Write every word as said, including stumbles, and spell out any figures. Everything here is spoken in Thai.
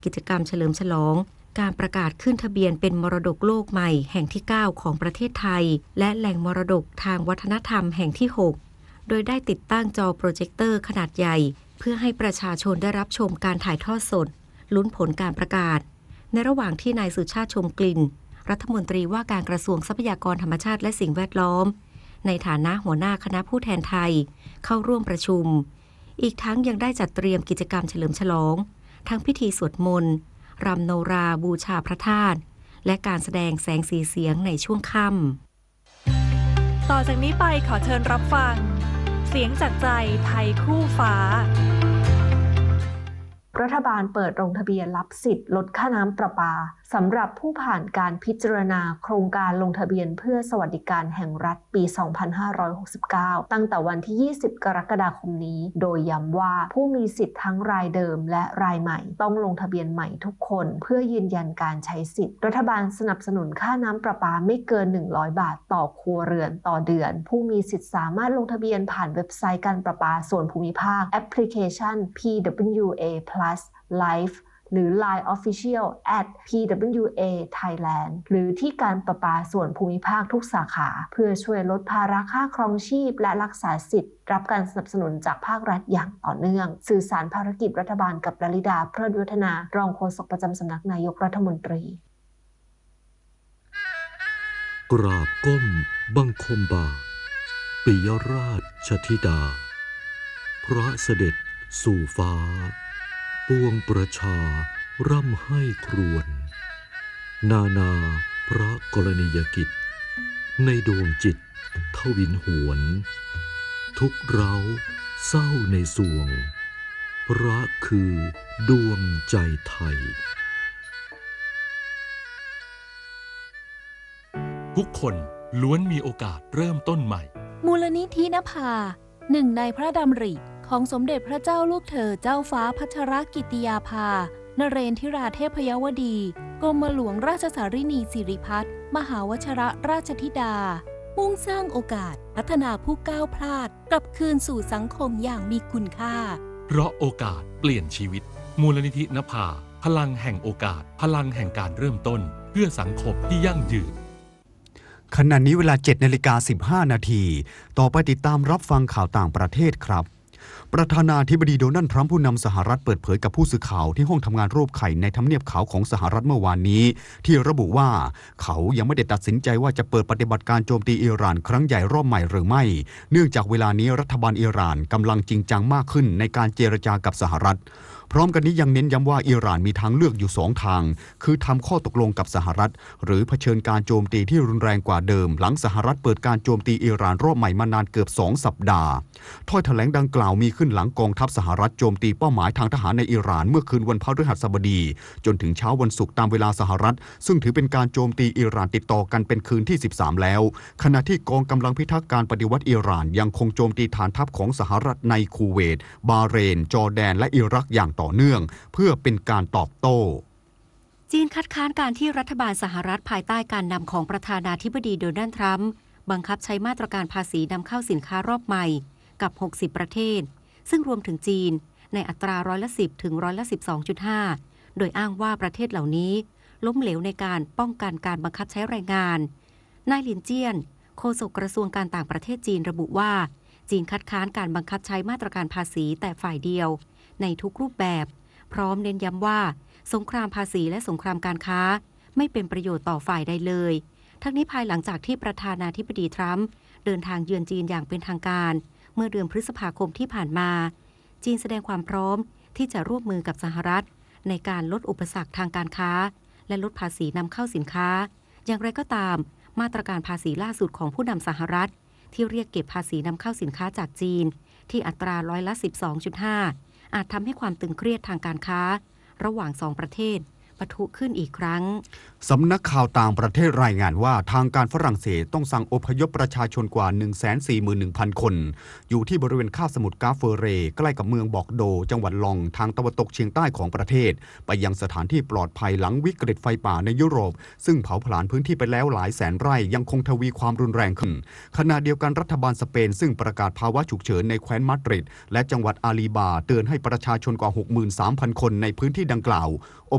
กิจกรรมเฉลิมฉลองการประกาศขึ้นทะเบียนเป็นมรดกโลกใหม่แห่งที่เก้าของประเทศไทยและแหล่งมรดกทางวัฒนธรรมแห่งที่หกโดยได้ติดตั้งจอโปรเจคเตอร์ขนาดใหญ่เพื่อให้ประชาชนได้รับชมการถ่ายทอดสดลุ้นผลการประกาศในระหว่างที่นายสุชาติชมกลิ่นรัฐมนตรีว่าการกระทรวงทรัพยากรธรรมชาติและสิ่งแวดล้อมในฐานะหัวหน้าคณะผู้แทนไทยเข้าร่วมประชุมอีกทั้งยังได้จัดเตรียมกิจกรรมเฉลิมฉลองทั้งพิธีสวดมนต์รำโนราบูชาพระธาตุและการแสดงแสงสีเสียงในช่วงค่ำต่อจากนี้ไปขอเชิญรับฟังเสียงจากใจไทยคู่ฟ้ารัฐบาลเปิดลงทะเบียนรับสิทธิ์ลดค่าน้ำประปาสำหรับผู้ผ่านการพิจารณาโครงการลงทะเบียนเพื่อสวัสดิการแห่งรัฐปี สองพันห้าร้อยหกสิบเก้า ตั้งแต่วันที่ ยี่สิบ กรกฎาคมนี้โดยย้ำว่าผู้มีสิทธิ์ทั้งรายเดิมและรายใหม่ต้องลงทะเบียนใหม่ทุกคนเพื่อยืนยันการใช้สิทธิ์รัฐบาลสนับสนุนค่าน้ำประปาไม่เกิน หนึ่งร้อย บาทต่อครัวเรือนต่อเดือนผู้มีสิทธิ์สามารถลงทะเบียนผ่านเว็บไซต์การประปาส่วนภูมิภาคแอปพลิเคชัน พี ดับเบิลยู เอ Plus Live หรือ ไลน์ Official แอท พี ดับเบิลยู เอ Thailand หรือที่การประปาส่วนภูมิภาคทุกสาขาเพื่อช่วยลดภาระค่าครองชีพและรักษาสิทธิ์รับการสนับสนุนจากภาครัฐอย่างต่อเนื่องสื่อสารภารกิจรัฐบาลกับลลิดาเพลิดวัฒนารองโฆษกประจำสำนักนายกรัฐมนตรีกราบก้มบังคมบาทปิยราชธิดาพระเสด็จสู่ฟ้าปวงประชาร่ำให้ครวญนานาพระกรณียกิจในดวงจิตทวินหวนทุกเร้าเศร้าในสวงพระคือดวงใจไทยทุกคนล้วนมีโอกาสเริ่มต้นใหม่มูลนิธินภาหนึ่งในพระดำริของสมเด็จพระเจ้าลูกเธอเจ้าฟ้าพัชรกิติยาภานเรนทิราเทพยวดีกรมหลวงราชสารินีสิริพัฒน์มหาวชรราชธิดามุ่งสร้างโอกาสพัฒนาผู้ก้าวพลาดกลับคืนสู่สังคมอย่างมีคุณค่าเพราะโอกาสเปลี่ยนชีวิตมูลนิธินภาพลังแห่งโอกาสพลังแห่งการเริ่มต้นเพื่อสังคมที่ยั่งยืนขณะนี้เวลา เจ็ดนาฬิกาสิบห้านาทีต่อไปติดตามรับฟังข่าวต่างประเทศครับประธานาธิบดีโดนัลด์ทรัมป์ผู้นำสหรัฐเปิดเผยกับผู้สื่อข่าวที่ห้องทำงานรูปไข่ในทำเนียบขาวของสหรัฐเมื่อวานนี้ที่ระบุว่าเขายังไม่ได้ตัดสินใจว่าจะเปิดปฏิบัติการโจมตีอิหร่านครั้งใหญ่รอบใหม่หรือไม่เนื่องจากเวลานี้รัฐบาลอิหร่านกำลังจริงจังมากขึ้นในการเจรจากับสหรัฐพร้อมกันนี้ยังเน้นย้ำว่าอิหร่านมีทางเลือกอยู่สองทางคือทำข้อตกลงกับสหรัฐหรือเผชิญการโจมตีที่รุนแรงกว่าเดิมหลังสหรัฐเปิดการโจมตีอิหร่านรอบใหม่มานานเกือบสองสัปดาห์ถ้อยแถลงดังกล่าวมีขึ้นหลังกองทัพสหรัฐโจมตีเป้าหมายทางทหารในอิหร่านเมื่อคืนวันพฤหัสบดีจนถึงเช้าวันศุกร์ตามเวลาสหรัฐซึ่งถือเป็นการโจมตีอิหร่านติดต่อกันเป็นคืนที่สิบสามแล้วขณะที่กองกำลังพิทักษ์การปฏิวัติอิหร่านยังคงโจมตีฐานทัพของสหรัฐในคูเวตบาห์เรนจอร์แดนและอิรักอย่างต่อเนื่องเพื่อเป็นการตอบโต้จีนคัดค้านการที่รัฐบาลสหรัฐภายใต้การนำของประธานาธิบดีโดนัลด์ทรัมป์บังคับใช้มาตรการภาษีนำเข้าสินค้ารอบใหม่กับหกสิบประเทศซึ่งรวมถึงจีนในอัตราร้อยละสิบถึงร้อยละ สิบสองจุดห้า โดยอ้างว่าประเทศเหล่านี้ล้มเหลวในการป้องกันการบังคับใช้แรงงานนายหลินเจี้ยนโฆษกกระทรวงการต่างประเทศจีนระบุว่าจีนคัดค้านการบังคับใช้มาตรการภาษีแต่ฝ่ายเดียวในทุกรูปแบบพร้อมเน้นย้ำว่าสงครามภาษีและสงครามการค้าไม่เป็นประโยชน์ต่อฝ่ายใดเลยทั้งนี้ภายหลังจากที่ประธานาธิบดีทรัมป์เดินทางเยือนจีนอย่างเป็นทางการเมื่อเดือนพฤษภาคมที่ผ่านมาจีนแสดงความพร้อมที่จะร่วมมือกับสหรัฐในการลดอุปสรรคทางการค้าและลดภาษีนำเข้าสินค้าอย่างไรก็ตามมาตรการภาษีล่าสุดของผู้นำสหรัฐที่เรียกเก็บภาษีนำเข้าสินค้าจากจีนที่อัตราร้อยละ สิบสองจุดห้าอาจทำให้ความตึงเครียดทางการค้าระหว่างสองประเทศปะทุขึ้นอีกครั้งสำนักข่าวต่างประเทศรายงานว่าทางการฝรั่งเศสต้องสั่งอพยพประชาชนกว่า หนึ่งแสนสี่หมื่นหนึ่งพัน คนอยู่ที่บริเวณคาบสมุทรกาเฟเรใกล้กับเมืองบอกโดจังหวัดลองทางตะวันตกเฉียงใต้ของประเทศไปยังสถานที่ปลอดภัยหลังวิกฤตไฟป่าในยุโรปซึ่งเผาผลาญพื้นที่ไปแล้วหลายแสนไร่ยังคงทวีความรุนแรงขึ้นขณะเดียวกันรัฐบาลสเปนซึ่งประกาศภาวะฉุกเฉินในแคว้นมาดริดและจังหวัดอาลีบาเตือนให้ประชาชนกว่า หกหมื่นสามพัน คนในพื้นที่ดังกล่าวอ